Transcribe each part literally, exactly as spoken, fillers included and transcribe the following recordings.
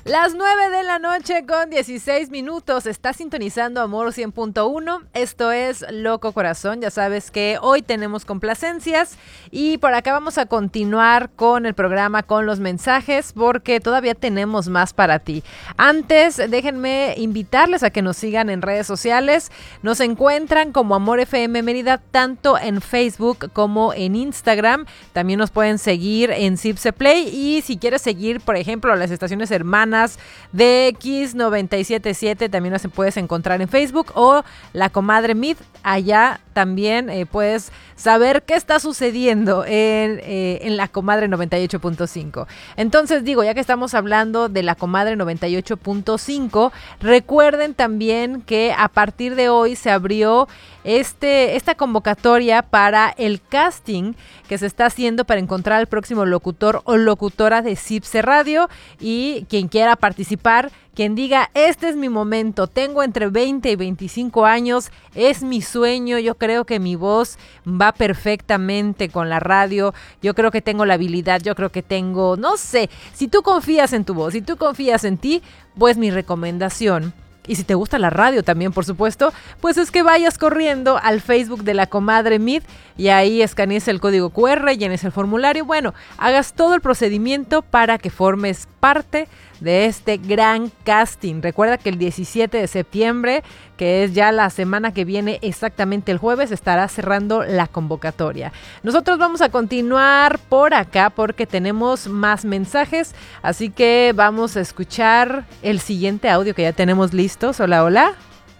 Las nueve de la noche con dieciséis minutos. Está sintonizando Amor cien punto uno. Esto es Loco Corazón. Ya sabes que hoy tenemos complacencias y por acá vamos a continuar con el programa, con los mensajes, porque todavía tenemos más para ti. Antes, déjenme invitarles a que nos sigan en redes sociales. Nos encuentran como Amor F M Mérida, tanto en Facebook como en Instagram. También nos pueden seguir en Cipse Play, y si quieres seguir, por ejemplo, las estaciones hermanas de X noventa y siete punto siete, también las puedes encontrar en Facebook, o La Comadre Mid. Allá también eh, puedes saber qué está sucediendo en, eh, en La Comadre noventa y ocho punto cinco. Entonces digo, ya que estamos hablando de La Comadre noventa y ocho punto cinco, recuerden también que a partir de hoy se abrió este, esta convocatoria para el casting que se está haciendo para encontrar al próximo locutor o locutora de Cipse Radio, y quien quiera participar, quien diga, este es mi momento, tengo entre veinte y veinticinco años, es mi sueño, yo creo que mi voz va perfectamente con la radio, yo creo que tengo la habilidad, yo creo que tengo, no sé, si tú confías en tu voz, si tú confías en ti, pues mi recomendación, y si te gusta la radio también, por supuesto, pues es que vayas corriendo al Facebook de La Comadre Mid y ahí escanees el código cu erre, llenes el formulario, bueno, hagas todo el procedimiento para que formes parte de este gran casting. Recuerda que el diecisiete de septiembre, que es ya la semana que viene, exactamente el jueves, estará cerrando la convocatoria. Nosotros vamos a continuar por acá porque tenemos más mensajes, así que vamos a escuchar el siguiente audio que ya tenemos listos. Hola, hola.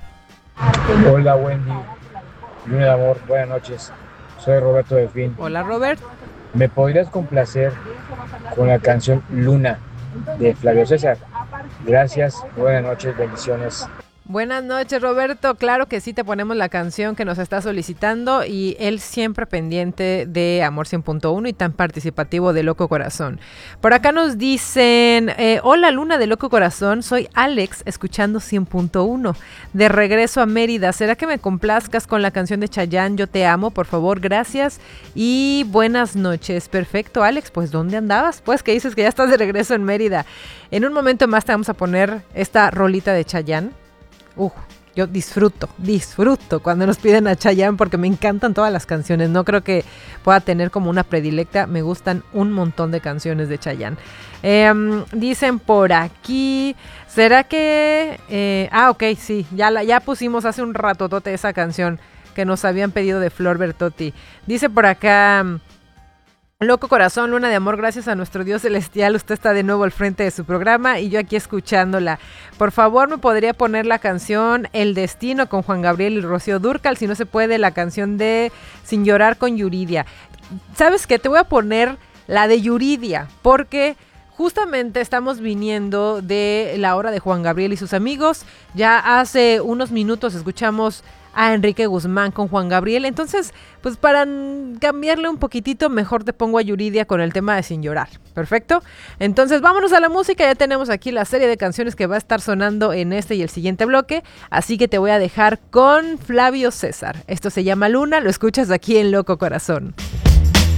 Hola, Wendy. Luna de amor, buenas noches. Soy Roberto Delfín. Hola, Robert. ¿Me podrías complacer con la canción Luna de Flavio César? Gracias, buenas noches, bendiciones. Buenas noches, Roberto. Claro que sí, te ponemos la canción que nos está solicitando, y él siempre pendiente de Amor cien punto uno y tan participativo de Loco Corazón. Por acá nos dicen, eh, hola Luna de Loco Corazón, soy Alex, escuchando cien punto uno. De regreso a Mérida, ¿será que me complazcas con la canción de Chayanne, Yo Te Amo? Por favor, gracias y buenas noches. Perfecto, Alex, pues ¿dónde andabas? Pues que dices que ya estás de regreso en Mérida. En un momento más te vamos a poner esta rolita de Chayanne. Uh, yo disfruto, disfruto cuando nos piden a Chayanne porque me encantan todas las canciones. No creo que pueda tener como una predilecta. Me gustan un montón de canciones de Chayanne. Eh, dicen por aquí, ¿será que...? Eh, ah, ok, sí, ya, la, ya pusimos hace un ratotote esa canción que nos habían pedido de Flor Bertotti. Dice por acá... Loco Corazón, Luna de Amor, gracias a nuestro Dios celestial, usted está de nuevo al frente de su programa y yo aquí escuchándola. Por favor, me podría poner la canción El Destino con Juan Gabriel y Rocío Dúrcal, si no se puede, la canción de Sin Llorar con Yuridia. ¿Sabes qué? Te voy a poner la de Yuridia, porque justamente estamos viniendo de la hora de Juan Gabriel y sus amigos. Ya hace unos minutos escuchamos a Enrique Guzmán con Juan Gabriel, entonces pues para cambiarle un poquitito mejor te pongo a Yuridia con el tema de Sin Llorar. Perfecto, entonces vámonos a la música. Ya tenemos aquí la serie de canciones que va a estar sonando en este y el siguiente bloque, así que te voy a dejar con Flavio César. Esto se llama Luna, lo escuchas aquí en Loco Corazón.